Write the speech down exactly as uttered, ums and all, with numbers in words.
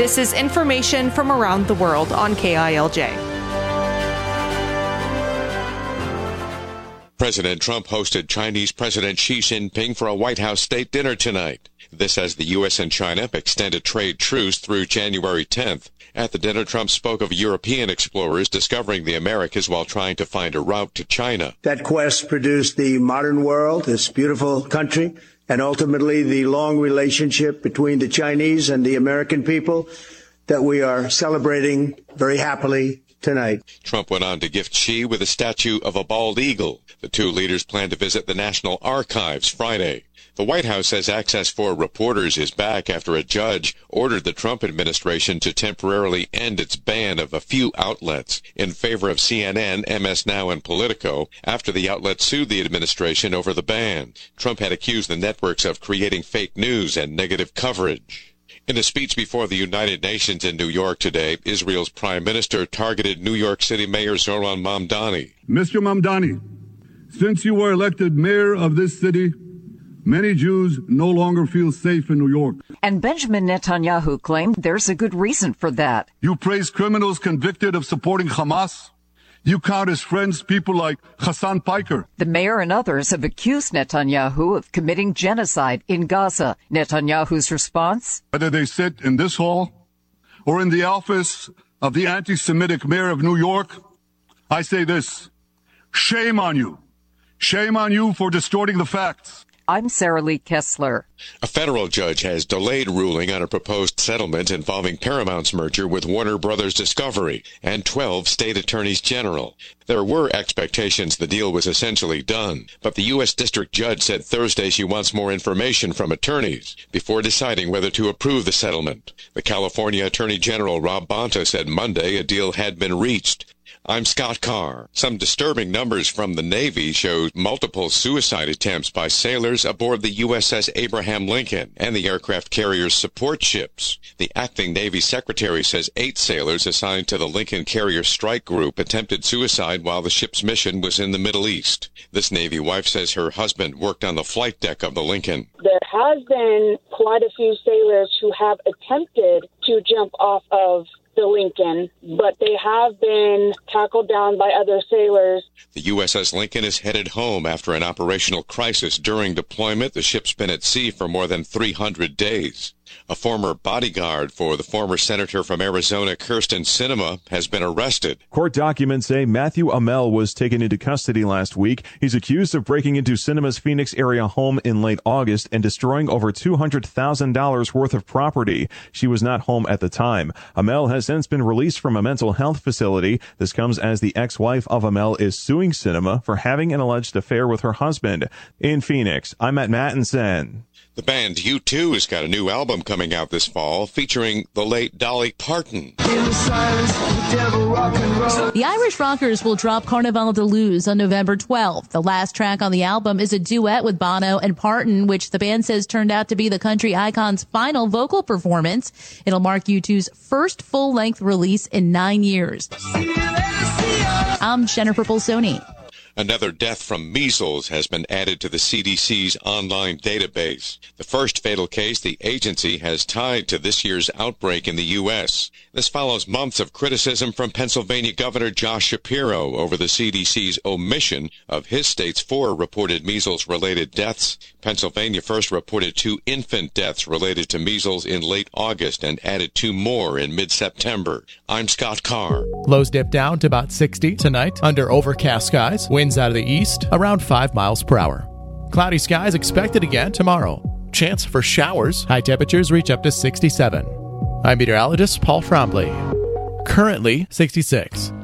This is information from around the world on K I L J. President Trump hosted Chinese President Xi Jinping for a White House state dinner tonight. This as the U S and China extend a trade truce through January tenth. At the dinner, Trump spoke of European explorers discovering the Americas while trying to find a route to China. That quest produced the modern world, this beautiful country, and ultimately the long relationship between the Chinese and the American people that we are celebrating very happily tonight. Trump went on to gift Xi with a statue of a bald eagle. The two leaders plan to visit the National Archives Friday. The White House says access for reporters is back after a judge ordered the Trump administration to temporarily end its ban of a few outlets in favor of C N N, M S Now, and Politico after the outlets sued the administration over the ban. Trump had accused the networks of creating fake news and negative coverage. In a speech before the United Nations in New York today, Israel's prime minister targeted New York City Mayor Zoran Mamdani. Mister Mamdani, since you were elected mayor of this city, many Jews no longer feel safe in New York. And Benjamin Netanyahu claimed there's a good reason for that. You praise criminals convicted of supporting Hamas. You count as friends people like Hassan Piker. The mayor and others have accused Netanyahu of committing genocide in Gaza. Netanyahu's response? Whether they sit in this hall or in the office of the anti-Semitic mayor of New York, I say this: shame on you. Shame on you for distorting the facts. I'm Sarah Lee Kessler. A federal judge has delayed ruling on a proposed settlement involving Paramount's merger with Warner Brothers Discovery and twelve state attorneys general. There were expectations the deal was essentially done, but the U S district judge said Thursday she wants more information from attorneys before deciding whether to approve the settlement. The California Attorney General Rob Bonta said Monday a deal had been reached. I'm Scott Carr. Some disturbing numbers from the Navy show multiple suicide attempts by sailors aboard the U S S Abraham Lincoln and the aircraft carrier's support ships. The acting Navy secretary says eight sailors assigned to the Lincoln Carrier Strike Group attempted suicide while the ship's mission was in the Middle East. This Navy wife says her husband worked on the flight deck of the Lincoln. There has been quite a few sailors who have attempted to jump off of the Lincoln, but they have been tackled down by other sailors. The U S S Lincoln is headed home after an operational crisis during deployment. The ship's been at sea for more than three hundred days. A former bodyguard for the former senator from Arizona, Kyrsten Sinema, has been arrested. Court documents say Matthew Amell was taken into custody last week. He's accused of breaking into Sinema's Phoenix area home in late August and destroying over two hundred thousand dollars worth of property. She was not home at the time. Amell has since been released from a mental health facility. This comes as the ex-wife of Amell is suing Sinema for having an alleged affair with her husband. In Phoenix, I'm Matt Mattinson. The band U two has got a new album coming out this fall featuring the late Dolly Parton. The Irish Rockers will drop Carnaval de Luz on November twelfth. The last track on the album is a duet with Bono and Parton, which the band says turned out to be the country icon's final vocal performance. It'll mark U two's first full-length release in nine years. I'm Jennifer Bolsoni. Another death from measles has been added to the C D C's online database. The first fatal case the agency has tied to this year's outbreak in the U S. This follows months of criticism from Pennsylvania Governor Josh Shapiro over the C D C's omission of his state's four reported measles-related deaths. Pennsylvania first reported two infant deaths related to measles in late August and added two more in mid-September. I'm Scott Carr. Lows dip down to about sixty tonight under overcast skies. Winds out of the east around five miles per hour. Cloudy skies expected again tomorrow. Chance for showers. High temperatures reach up to sixty-seven. I'm meteorologist Paul Frombley. Currently sixty-six.